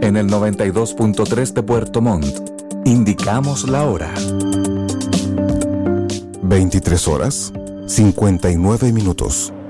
En el 92.3 de Puerto Montt, indicamos la hora. 23 horas, 59 minutos.